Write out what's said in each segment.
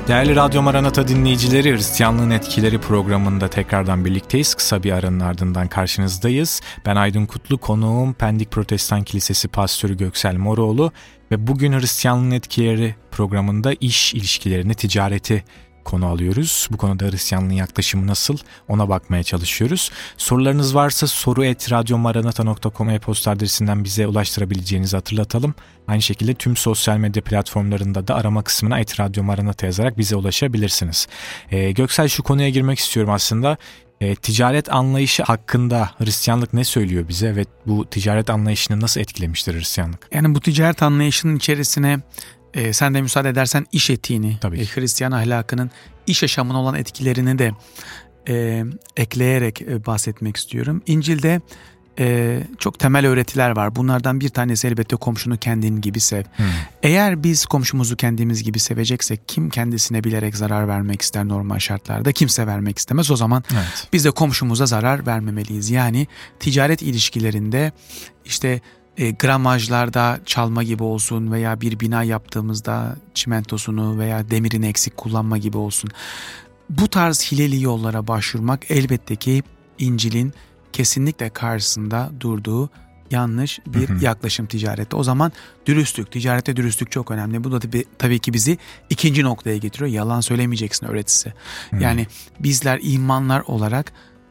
Değerli Radyo Maranata dinleyicileri, Hristiyanlığın Etkileri programında tekrardan birlikteyiz. Kısa bir aranın ardından karşınızdayız. Ben Aydın Kutlu, konuğum Pendik Protestan Kilisesi Pastörü Göksel Moroğlu ve bugün Hristiyanlığın Etkileri programında iş ilişkilerini, ticareti konu alıyoruz. Bu konuda Hristiyanlığın yaklaşımı nasıl, ona bakmaya çalışıyoruz. Sorularınız varsa soru@radyomaranata.com e-posta adresinden bize ulaştırabileceğinizi hatırlatalım. Aynı şekilde tüm sosyal medya platformlarında da arama kısmına @radyomaranata yazarak bize ulaşabilirsiniz. Göksel, şu konuya girmek istiyorum aslında. Ticaret anlayışı hakkında Hristiyanlık ne söylüyor bize ve bu ticaret anlayışını nasıl etkilemiştir Hristiyanlık? Yani bu ticaret anlayışının içerisine sen de müsaade edersen iş etiğini, Hristiyan ahlakının iş yaşamına olan etkilerini de ekleyerek bahsetmek istiyorum. İncil'de çok temel öğretiler var. Bunlardan bir tanesi elbette komşunu kendin gibi sev. Eğer biz komşumuzu kendimiz gibi seveceksek kim kendisine bilerek zarar vermek ister normal şartlarda? Kimse vermek istemez. O zaman biz de komşumuza zarar vermemeliyiz. Yani ticaret ilişkilerinde işte gramajlarda çalma gibi olsun veya bir bina yaptığımızda çimentosunu veya demirini eksik kullanma gibi olsun. Bu tarz hileli yollara başvurmak elbette ki İncil'in kesinlikle karşısında durduğu yanlış bir yaklaşım ticarette. O zaman dürüstlük, ticarette dürüstlük çok önemli. Bu da tabii ki bizi ikinci noktaya getiriyor. Yalan söylemeyeceksin öğretisi. Yani bizler imanlar olarak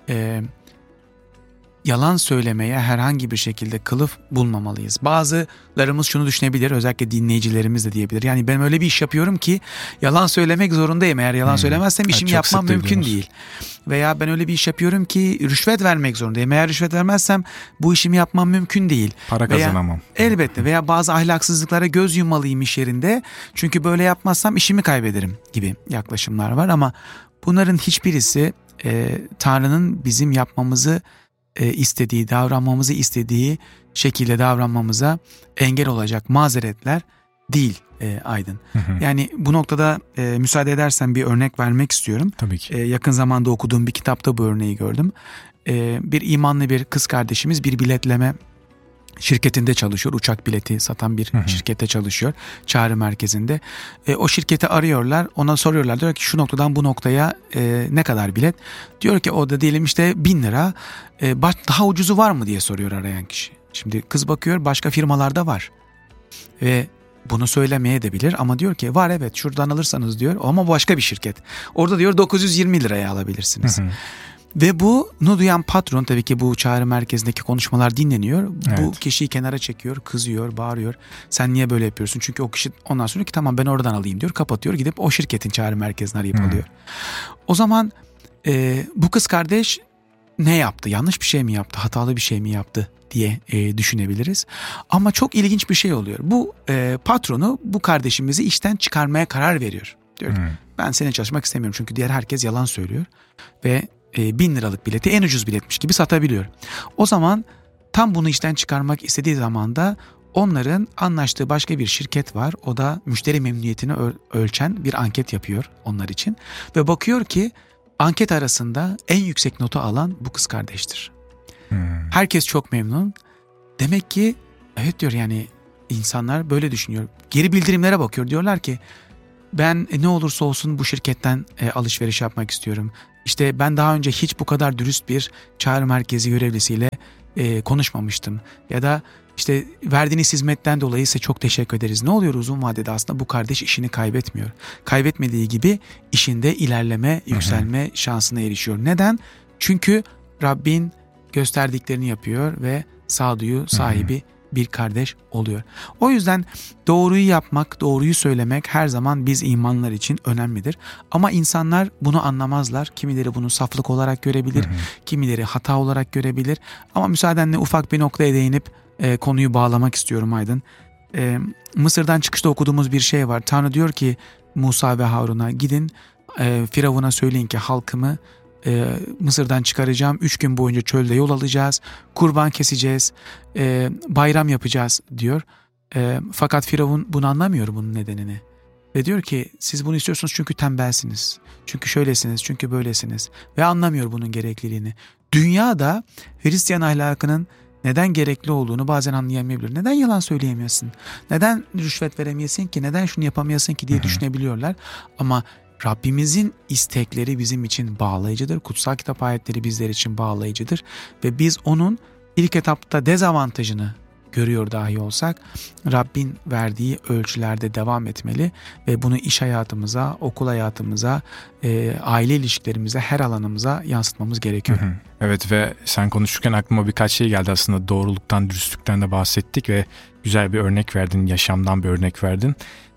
yalan söylemeye herhangi bir şekilde kılıf bulmamalıyız. Bazılarımız şunu düşünebilir, özellikle dinleyicilerimiz de diyebilir. Yani ben öyle bir iş yapıyorum ki yalan söylemek zorundayım. Eğer yalan söylemezsem işimi yapmam mümkün değil. Veya ben öyle bir iş yapıyorum ki rüşvet vermek zorundayım. Eğer rüşvet vermezsem bu işimi yapmam mümkün değil. Para kazanamam. Elbette veya bazı ahlaksızlıklara göz yummalıyım iş yerinde. Çünkü böyle yapmazsam işimi kaybederim gibi yaklaşımlar var. Ama bunların hiçbirisi Tanrı'nın bizim yapmamızı istediği, davranmamızı istediği şekilde davranmamıza engel olacak mazeretler değil Aydın. Yani bu noktada müsaade edersen bir örnek vermek istiyorum. Tabii ki. Yakın zamanda okuduğum bir kitapta bu örneği gördüm. Bir imanlı bir kız kardeşimiz bir biletleme şirketinde çalışıyor. Uçak bileti satan bir şirkette çalışıyor. Çağrı merkezinde. O şirketi arıyorlar. Ona soruyorlar. Diyor ki şu noktadan bu noktaya ne kadar bilet? Diyor ki o da diyelim işte 1000 lira. Daha ucuzu var mı diye soruyor arayan kişi. Şimdi kız bakıyor başka firmalarda var. Ve bunu söylemeye de bilir ama diyor ki var evet şuradan alırsanız diyor ama başka bir şirket. Orada diyor 920 liraya alabilirsiniz. Ve bunu duyan patron, tabii ki bu çağrı merkezindeki konuşmalar dinleniyor. Evet. Bu kişiyi kenara çekiyor, kızıyor, bağırıyor. Sen niye böyle yapıyorsun? Çünkü o kişi ondan sonra ki tamam ben oradan alayım diyor. Kapatıyor, gidip o şirketin çağrı merkezini arayıp alıyor. O zaman bu kız kardeş ne yaptı? Yanlış bir şey mi yaptı? Hatalı bir şey mi yaptı diye düşünebiliriz. Ama çok ilginç bir şey oluyor. Bu patronu bu kardeşimizi işten çıkarmaya karar veriyor. Diyor ki ben seninle çalışmak istemiyorum çünkü diğer herkes yalan söylüyor ve 1000 liralık bileti en ucuz biletmiş gibi satabiliyor. O zaman tam bunu işten çıkarmak istediği zaman da onların anlaştığı başka bir şirket var. O da müşteri memnuniyetini ölçen bir anket yapıyor onlar için. Ve bakıyor ki anket arasında en yüksek notu alan bu kız kardeştir. Herkes çok memnun. Demek ki evet diyor, yani insanlar böyle düşünüyor. Geri bildirimlere bakıyor. Diyorlar ki ben ne olursa olsun bu şirketten alışveriş yapmak istiyorum. İşte ben daha önce hiç bu kadar dürüst bir çağrı merkezi görevlisiyle konuşmamıştım. Ya da işte verdiğiniz hizmetten dolayı size çok teşekkür ederiz. Ne oluyor uzun vadede? Aslında bu kardeş işini kaybetmiyor. Kaybetmediği gibi işinde ilerleme, yükselme şansına erişiyor. Neden? Çünkü Rabbin gösterdiklerini yapıyor ve sağduyu sahibi bir kardeş oluyor. O yüzden doğruyu yapmak, doğruyu söylemek her zaman biz imanlar için önemlidir. Ama insanlar bunu anlamazlar. Kimileri bunu saflık olarak görebilir, kimileri hata olarak görebilir. Ama müsaadenle ufak bir noktaya değinip konuyu bağlamak istiyorum Aydın. Mısır'dan çıkışta okuduğumuz bir şey var. Tanrı diyor ki Musa ve Harun'a gidin Firavun'a söyleyin ki halkımı Mısır'dan çıkaracağım. 3 gün boyunca çölde yol alacağız. Kurban keseceğiz. Bayram yapacağız diyor. Fakat Firavun bunu anlamıyor, bunun nedenini. Ve diyor ki siz bunu istiyorsunuz çünkü tembelsiniz. Çünkü şöylesiniz, çünkü böylesiniz. Ve anlamıyor bunun gerekliliğini. Dünya da Hristiyan ahlakının neden gerekli olduğunu bazen anlayamayabilir. Neden yalan söyleyemiyorsun? Neden rüşvet veremiyorsun ki? Neden şunu yapamıyorsun ki diye düşünebiliyorlar. Ama Rabbimizin istekleri bizim için bağlayıcıdır. Kutsal kitap ayetleri bizler için bağlayıcıdır. Ve biz onun ilk etapta dezavantajını görüyor dahi olsak Rabbin verdiği ölçülerde devam etmeli ve bunu iş hayatımıza, okul hayatımıza, aile ilişkilerimize, her alanımıza yansıtmamız gerekiyor. Evet ve sen konuşurken aklıma birkaç şey geldi aslında. Doğruluktan, dürüstlükten de bahsettik ve güzel bir örnek verdin, yaşamdan bir örnek verdin.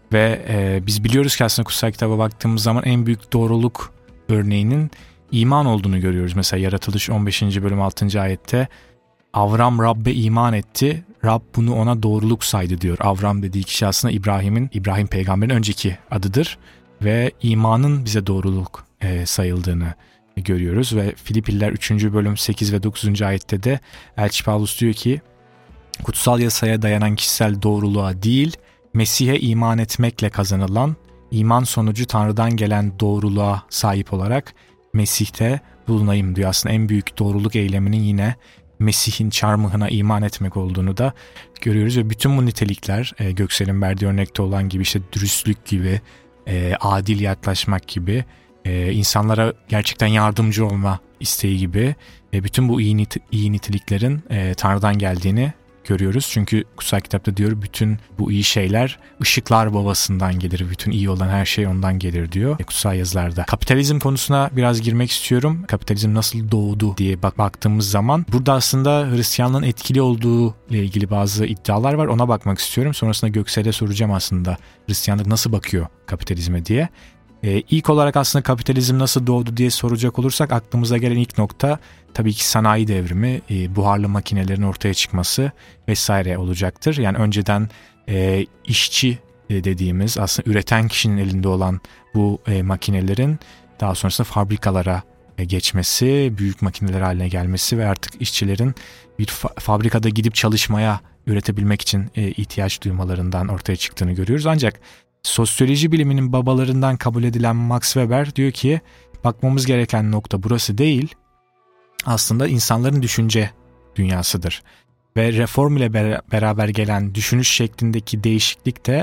Ve biz biliyoruz ki aslında kutsal kitaba baktığımız zaman en büyük doğruluk örneğinin iman olduğunu görüyoruz. Mesela Yaratılış 15. bölüm 6. ayette Avram Rab'be iman etti. Rab bunu ona doğruluk saydı diyor. Avram dediği kişi aslında İbrahim peygamberin önceki adıdır. Ve imanın bize doğruluk sayıldığını görüyoruz. Ve Filipliler 3. bölüm 8 ve 9. ayette de Elçi Pavlus diyor ki kutsal yasaya dayanan kişisel doğruluğa değil, Mesih'e iman etmekle kazanılan, iman sonucu Tanrı'dan gelen doğruluğa sahip olarak Mesih'te bulunayım diyor. Aslında en büyük doğruluk eyleminin yine Mesih'in çarmıhına iman etmek olduğunu da görüyoruz ve bütün bu nitelikler Göksel'in verdiği örnekte olan gibi işte dürüstlük gibi, adil yaklaşmak gibi, insanlara gerçekten yardımcı olma isteği gibi bütün bu iyi niteliklerin Tanrı'dan geldiğini görüyoruz. Çünkü kutsal kitapta diyor bütün bu iyi şeyler ışıklar babasından gelir. Bütün iyi olan her şey ondan gelir diyor kutsal yazılarda. Kapitalizm konusuna biraz girmek istiyorum. Kapitalizm nasıl doğdu diye baktığımız zaman burada aslında Hristiyanlığın etkili olduğu ile ilgili bazı iddialar var. Ona bakmak istiyorum. Sonrasında Göksel'e soracağım aslında Hristiyanlık nasıl bakıyor kapitalizme diye. İlk olarak aslında kapitalizm nasıl doğdu diye soracak olursak aklımıza gelen ilk nokta tabii ki sanayi devrimi, buharlı makinelerin ortaya çıkması vesaire olacaktır. Yani önceden işçi dediğimiz aslında üreten kişinin elinde olan bu makinelerin daha sonrasında fabrikalara geçmesi, büyük makineler haline gelmesi ve artık işçilerin bir fabrikada gidip çalışmaya, üretebilmek için ihtiyaç duymalarından ortaya çıktığını görüyoruz. Ancak sosyoloji biliminin babalarından kabul edilen Max Weber diyor ki bakmamız gereken nokta burası değil, aslında insanların düşünce dünyasıdır. Ve reform ile beraber gelen düşünüş şeklindeki değişiklik de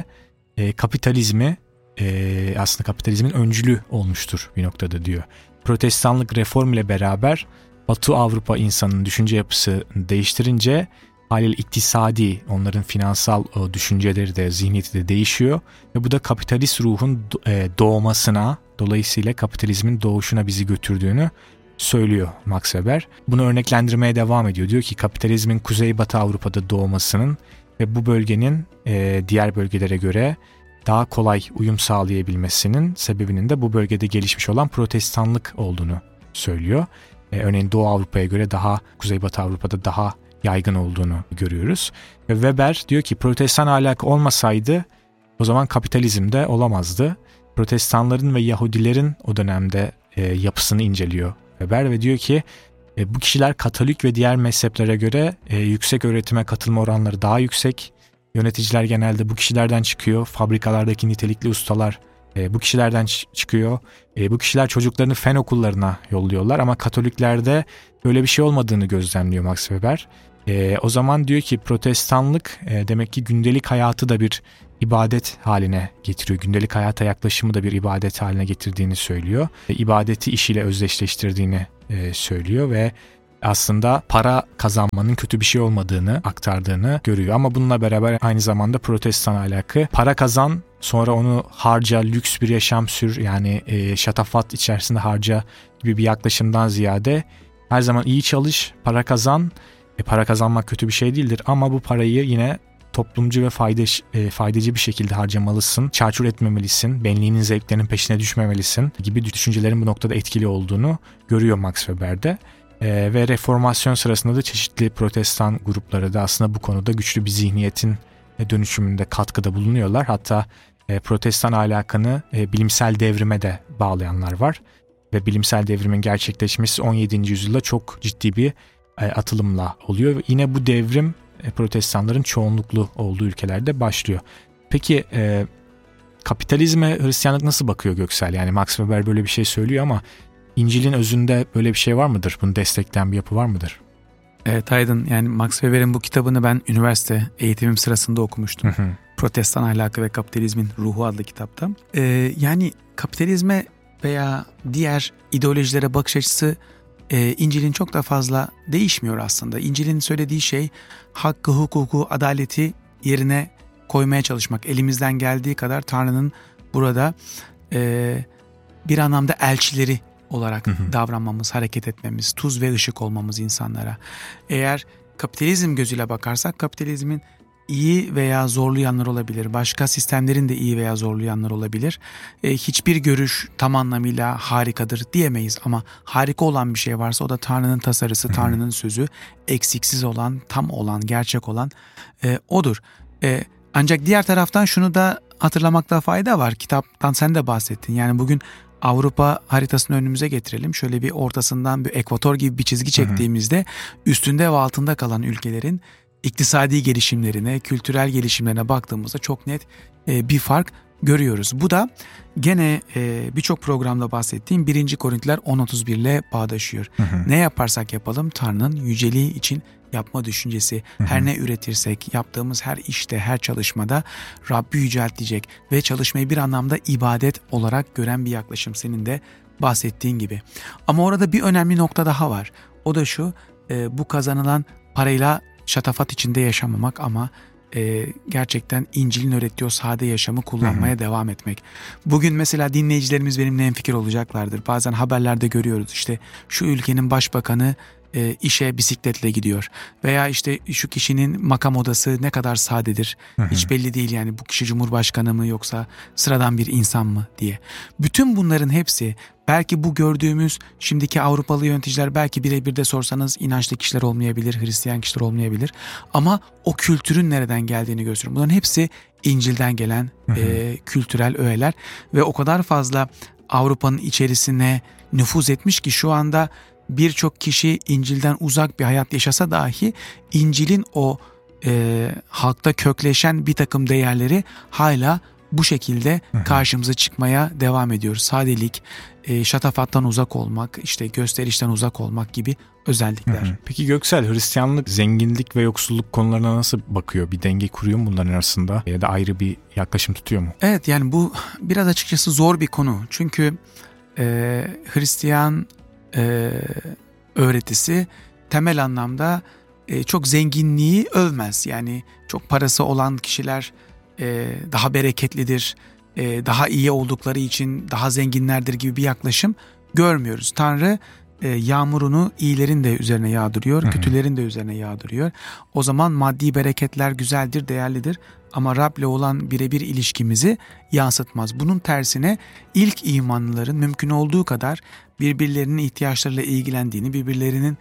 aslında kapitalizmin öncülü olmuştur bir noktada diyor. Protestanlık reform ile beraber Batı Avrupa insanının düşünce yapısını değiştirince haliyle iktisadi, onların finansal düşünceleri de, zihniyeti de değişiyor. Ve bu da kapitalist ruhun doğmasına, dolayısıyla kapitalizmin doğuşuna bizi götürdüğünü söylüyor Max Weber. Bunu örneklendirmeye devam ediyor. Diyor ki kapitalizmin Kuzeybatı Avrupa'da doğmasının ve bu bölgenin diğer bölgelere göre daha kolay uyum sağlayabilmesinin sebebinin de bu bölgede gelişmiş olan protestanlık olduğunu söylüyor. Örneğin Doğu Avrupa'ya göre Kuzeybatı Avrupa'da daha yaygın olduğunu görüyoruz. Ve Weber diyor ki protestan ahlak olmasaydı o zaman kapitalizm de olamazdı. Protestanların ve Yahudilerin o dönemde yapısını inceliyor Weber ve diyor ki bu kişiler Katolik ve diğer mezheplere göre yüksek öğretime katılma oranları daha yüksek. Yöneticiler genelde bu kişilerden çıkıyor. Fabrikalardaki nitelikli ustalar bu kişilerden çıkıyor. Bu kişiler çocuklarını fen okullarına yolluyorlar ama Katoliklerde böyle bir şey olmadığını gözlemliyor Max Weber. O zaman diyor ki protestanlık demek ki gündelik hayatı da bir ibadet haline getiriyor. Gündelik hayata yaklaşımı da bir ibadet haline getirdiğini söylüyor. İbadeti işiyle özdeşleştirdiğini söylüyor ve aslında para kazanmanın kötü bir şey olmadığını aktardığını görüyor. Ama bununla beraber aynı zamanda protestan ahlakı para kazan sonra onu harca, lüks bir yaşam sür yani şatafat içerisinde harca gibi bir yaklaşımdan ziyade her zaman iyi çalış, para kazan. Para kazanmak kötü bir şey değildir ama bu parayı yine toplumcu ve faydacı bir şekilde harcamalısın. Çarçur etmemelisin, benliğinin zevklerinin peşine düşmemelisin gibi düşüncelerin bu noktada etkili olduğunu görüyor Max Weber'de. Ve reformasyon sırasında da çeşitli protestan grupları da aslında bu konuda güçlü bir zihniyetin dönüşümünde katkıda bulunuyorlar. Hatta protestan ahlakını bilimsel devrime de bağlayanlar var. Ve bilimsel devrimin gerçekleşmesi 17. yüzyılda çok ciddi bir atılımla oluyor. Ve yine bu devrim protestanların çoğunluklu olduğu ülkelerde başlıyor. Peki kapitalizme Hristiyanlık nasıl bakıyor Göksel? Yani Max Weber böyle bir şey söylüyor ama İncil'in özünde böyle bir şey var mıdır? Bunu destekleyen bir yapı var mıdır? Evet Aydın, yani Max Weber'in bu kitabını ben üniversite eğitimim sırasında okumuştum. Protestan Ahlakı ve Kapitalizmin Ruhu adlı kitapta. Yani kapitalizme veya diğer ideolojilere bakış açısı İncil'in çok da fazla değişmiyor aslında. İncil'in söylediği şey hakkı, hukuku, adaleti yerine koymaya çalışmak. Elimizden geldiği kadar Tanrı'nın burada bir anlamda elçileri olarak davranmamız, hareket etmemiz, tuz ve ışık olmamız insanlara. Eğer kapitalizm gözüyle bakarsak kapitalizmin iyi veya zorlu yanları olabilir. Başka sistemlerin de iyi veya zorlu yanları olabilir. Hiçbir görüş tam anlamıyla harikadır diyemeyiz ama harika olan bir şey varsa o da Tanrı'nın tasarısı, Tanrı'nın sözü, eksiksiz olan, tam olan, gerçek olan odur. Ancak diğer taraftan şunu da hatırlamakta fayda var. Kitaptan sen de bahsettin. Yani bugün Avrupa haritasını önümüze getirelim. Şöyle bir ortasından bir ekvator gibi bir çizgi çektiğimizde üstünde ve altında kalan ülkelerin iktisadi gelişimlerine, kültürel gelişimlerine baktığımızda çok net bir fark görüyoruz. Bu da gene birçok programda bahsettiğim 1. Korintiler 10.31 ile bağdaşıyor. Ne yaparsak yapalım Tanrı'nın yüceliği için yapma düşüncesi. Her ne üretirsek, yaptığımız her işte, her çalışmada Rabbi yüceltecek ve çalışmayı bir anlamda ibadet olarak gören bir yaklaşım senin de bahsettiğin gibi. Ama orada bir önemli nokta daha var. O da şu, bu kazanılan parayla şatafat içinde yaşamamak ama gerçekten İncil'in öğrettiği o sade yaşamı kullanmaya devam etmek. Bugün mesela dinleyicilerimiz benimle hemfikir olacaklardır. Bazen haberlerde görüyoruz işte şu ülkenin başbakanı işe bisikletle gidiyor veya işte şu kişinin makam odası ne kadar sadedir hiç belli değil, yani bu kişi cumhurbaşkanı mı yoksa sıradan bir insan mı diye. Bütün bunların hepsi belki bu gördüğümüz şimdiki Avrupalı yöneticiler belki birebir de sorsanız inançlı kişiler olmayabilir, Hristiyan kişiler olmayabilir ama o kültürün nereden geldiğini gösteriyor. Bunların hepsi İncil'den gelen kültürel öğeler ve o kadar fazla Avrupa'nın içerisine nüfuz etmiş ki şu anda birçok kişi İncil'den uzak bir hayat yaşasa dahi İncil'in o halkta kökleşen bir takım değerleri hala bu şekilde karşımıza çıkmaya devam ediyor. Sadelik, şatafattan uzak olmak, işte gösterişten uzak olmak gibi özellikler. Peki Göksel, Hristiyanlık zenginlik ve yoksulluk konularına nasıl bakıyor? Bir denge kuruyor mu bunların arasında ya da ayrı bir yaklaşım tutuyor mu? Evet, yani bu biraz açıkçası zor bir konu. Çünkü Hristiyan öğretisi temel anlamda çok zenginliği övmez. Yani çok parası olan kişiler daha bereketlidir, daha iyi oldukları için daha zenginlerdir gibi bir yaklaşım görmüyoruz. Tanrı yağmurunu iyilerin de üzerine yağdırıyor, kötülerin de üzerine yağdırıyor. O zaman maddi bereketler güzeldir, değerlidir ama Rab'le olan birebir ilişkimizi yansıtmaz. Bunun tersine ilk imanlıların mümkün olduğu kadar birbirlerinin ihtiyaçlarıyla ilgilendiğini, birbirlerinin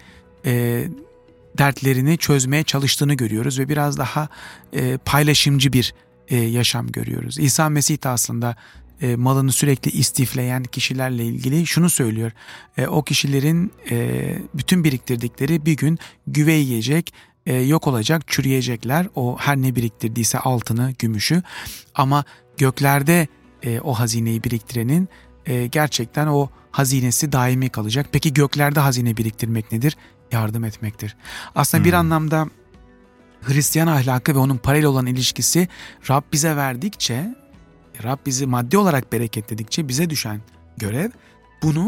dertlerini çözmeye çalıştığını görüyoruz ve biraz daha paylaşımcı bir yaşam görüyoruz. İsa Mesih de aslında malını sürekli istifleyen kişilerle ilgili şunu söylüyor. O kişilerin bütün biriktirdikleri bir gün güve yiyecek, yok olacak, çürüyecekler. O her ne biriktirdiyse altını, gümüşü. Ama göklerde o hazineyi biriktirenin gerçekten o hazinesi daimi kalacak. Peki göklerde hazine biriktirmek nedir? Yardım etmektir. Aslında bir anlamda Hristiyan ahlakı ve onun parayla olan ilişkisi Rab bize verdikçe, Rab bizi maddi olarak bereketledikçe bize düşen görev bunu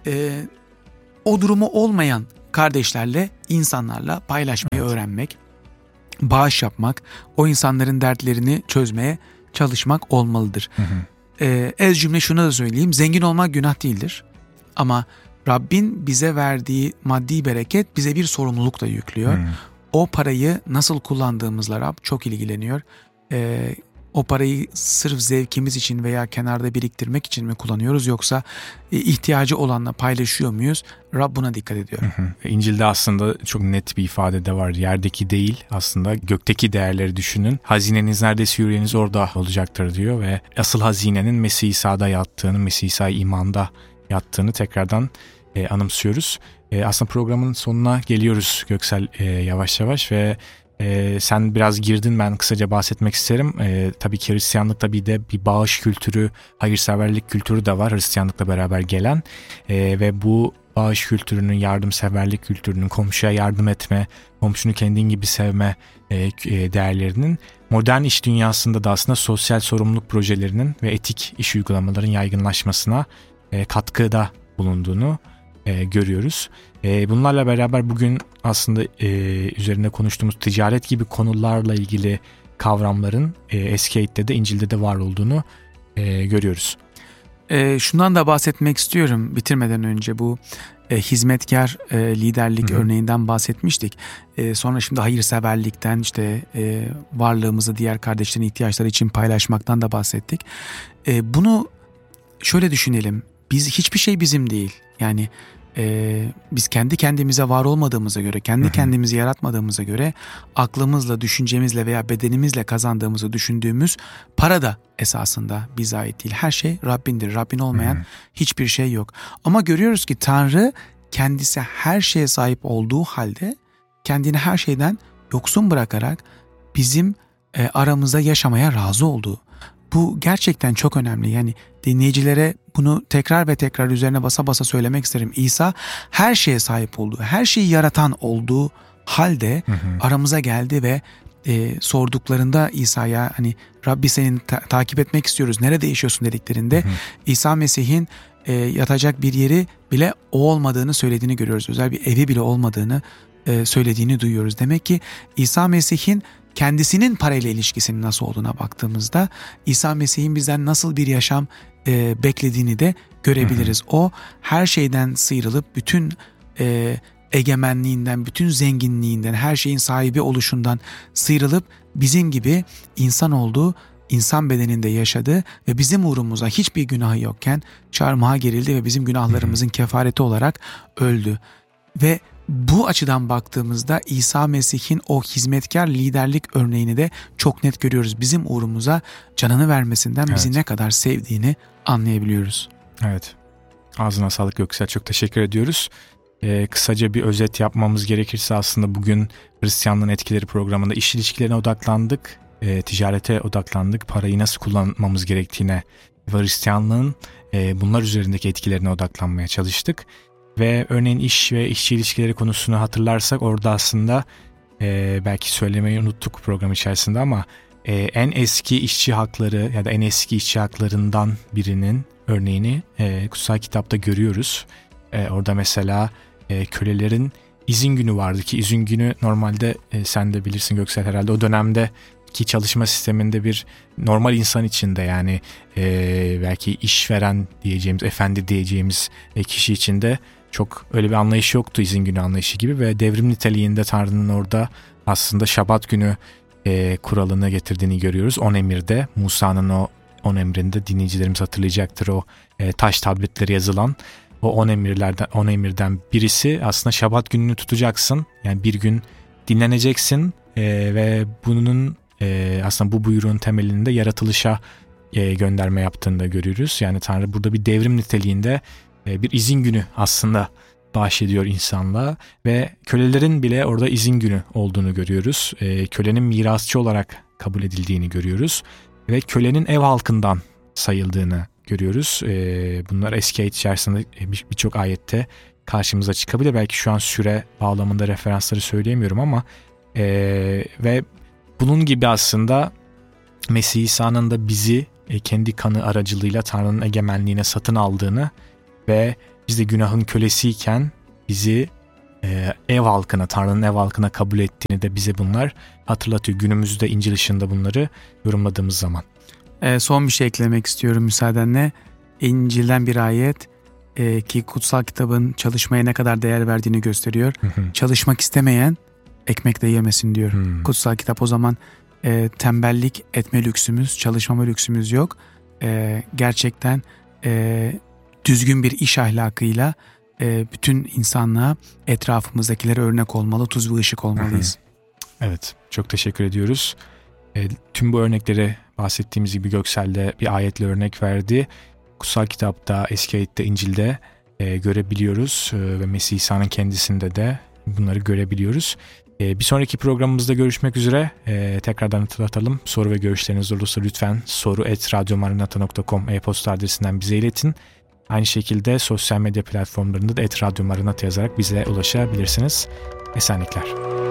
o durumu olmayan kardeşlerle, insanlarla paylaşmayı öğrenmek, bağış yapmak, o insanların dertlerini çözmeye çalışmak olmalıdır. Ez cümle şunu da söyleyeyim, zengin olmak günah değildir ama Rabbin bize verdiği maddi bereket bize bir sorumluluk da yüklüyor. O parayı nasıl kullandığımızla Rab çok ilgileniyor. O parayı sırf zevkimiz için veya kenarda biriktirmek için mi kullanıyoruz yoksa ihtiyacı olanla paylaşıyor muyuz? Rab buna dikkat ediyor. İncil'de aslında çok net bir ifade de var. Yerdeki değil, aslında gökteki değerleri düşünün. Hazineniz neredeyse yüreğiniz orada olacaktır diyor ve asıl hazinenin Mesih İsa'da yattığını, Mesih İsa imanda yattığını tekrardan anımsıyoruz. Aslında programın sonuna geliyoruz Göksel, yavaş yavaş ve sen biraz girdin, ben kısaca bahsetmek isterim. Tabii ki Hristiyanlıkta bir de bir bağış kültürü, hayırseverlik kültürü de var Hristiyanlıkla beraber gelen ve bu bağış kültürünün, yardımseverlik kültürünün, komşuya yardım etme, komşunu kendin gibi sevme değerlerinin modern iş dünyasında da aslında sosyal sorumluluk projelerinin ve etik iş uygulamaların yaygınlaşmasına katkıda bulunduğunu görüyoruz. Bunlarla beraber bugün aslında üzerinde konuştuğumuz ticaret gibi konularla ilgili kavramların Eski-Ahit'te de İncil'de de var olduğunu görüyoruz. Şundan da bahsetmek istiyorum bitirmeden önce, bu hizmetkar liderlik örneğinden bahsetmiştik. Sonra şimdi hayırseverlikten, işte varlığımızı diğer kardeşlerin ihtiyaçları için paylaşmaktan da bahsettik. Bunu şöyle düşünelim, hiçbir şey bizim değil. Yani biz kendi kendimize var olmadığımıza göre, kendi kendimizi yaratmadığımıza göre aklımızla, düşüncemizle veya bedenimizle kazandığımızı düşündüğümüz para da esasında bize ait değil. Her şey Rabbindir. Rabbin olmayan hiçbir şey yok. Ama görüyoruz ki Tanrı kendisi her şeye sahip olduğu halde kendini her şeyden yoksun bırakarak bizim aramızda yaşamaya razı oldu. Bu gerçekten çok önemli. Yani dinleyicilere bunu tekrar ve tekrar üzerine basa basa söylemek isterim. İsa her şeye sahip olduğu, her şeyi yaratan olduğu halde aramıza geldi ve sorduklarında İsa'ya, hani Rabbi seni takip etmek istiyoruz, nerede yaşıyorsun dediklerinde İsa Mesih'in yatacak bir yeri bile o olmadığını söylediğini görüyoruz. Özel bir evi bile olmadığını söylediğini duyuyoruz. Demek ki İsa Mesih'in kendisinin parayla ilişkisinin nasıl olduğuna baktığımızda İsa Mesih'in bizden nasıl bir yaşam beklediğini de görebiliriz. O her şeyden sıyrılıp bütün egemenliğinden, bütün zenginliğinden, her şeyin sahibi oluşundan sıyrılıp bizim gibi insan oldu, insan bedeninde yaşadı ve bizim uğrumuza hiçbir günahı yokken çarmıha gerildi ve bizim günahlarımızın kefareti olarak öldü. Ve bu açıdan baktığımızda İsa Mesih'in o hizmetkar liderlik örneğini de çok net görüyoruz. Bizim uğrumuza canını vermesinden bizi ne kadar sevdiğini anlayabiliyoruz. Evet. Ağzına sağlık Göksel. Çok teşekkür ediyoruz. Kısaca bir özet yapmamız gerekirse aslında bugün Hristiyanlığın Etkileri programında iş ilişkilerine odaklandık. Ticarete odaklandık. Parayı nasıl kullanmamız gerektiğine ve Hristiyanlığın bunlar üzerindeki etkilerine odaklanmaya çalıştık. Ve örneğin iş ve işçi ilişkileri konusunu hatırlarsak orada aslında belki söylemeyi unuttuk program içerisinde ama en eski işçi hakları ya da en eski işçi haklarından birinin örneğini kutsal kitapta görüyoruz. Orada mesela kölelerin izin günü vardı ki izin günü normalde sen de bilirsin Göksel herhalde o dönemde ki çalışma sisteminde bir normal insan içinde yani belki işveren diyeceğimiz, efendi diyeceğimiz kişi içinde çok öyle bir anlayış yoktu izin günü anlayışı gibi ve devrim niteliğinde Tanrı'nın orada aslında Şabat günü kuralını getirdiğini görüyoruz. 10 emirde, Musa'nın o 10 emrinde dinleyicilerimiz hatırlayacaktır o taş tabletleri yazılan o 10 emirden birisi aslında Şabat gününü tutacaksın. Yani bir gün dinleneceksin ve bunun aslında bu buyruğun temelinde yaratılışa gönderme yaptığını da görüyoruz. Yani Tanrı burada bir devrim niteliğinde bir izin günü aslında bahşediyor insanlığa ve kölelerin bile orada izin günü olduğunu görüyoruz. Kölenin mirasçı olarak kabul edildiğini görüyoruz ve kölenin ev halkından sayıldığını görüyoruz. Bunlar Eski-Ahit içerisinde birçok ayette karşımıza çıkabilir. Belki şu an süre bağlamında referansları söyleyemiyorum ama ve bunun gibi aslında Mesih İsa'nın da bizi kendi kanı aracılığıyla Tanrı'nın egemenliğine satın aldığını ve biz de günahın kölesiyken bizi ev halkına, Tanrı'nın ev halkına kabul ettiğini de bize bunlar hatırlatıyor. Günümüzde İncil ışığında bunları yorumladığımız zaman. Son bir şey eklemek istiyorum müsaadenle. İncil'den bir ayet ki kutsal kitabın çalışmaya ne kadar değer verdiğini gösteriyor. Çalışmak istemeyen ekmek de yemesin diyor. Kutsal kitap o zaman tembellik etme lüksümüz, çalışmama lüksümüz yok. Gerçekten düzgün bir iş ahlakıyla bütün insanlığa, etrafımızdakilere örnek olmalı, tuz ve ışık olmalıyız. Evet, çok teşekkür ediyoruz. Tüm bu örnekleri bahsettiğimiz gibi Göksel'de bir ayetle örnek verdi. Kutsal kitapta, Eski-Ahit'te, İncil'de görebiliyoruz ve Mesih İsa'nın kendisinde de bunları görebiliyoruz. Bir sonraki programımızda görüşmek üzere. Tekrardan hatırlatalım. Soru ve görüşleriniz olursa lütfen soru@radyomaranata.com e-posta adresinden bize iletin. Aynı şekilde sosyal medya platformlarında da @radyomaranata yazarak bize ulaşabilirsiniz. Esenlikler.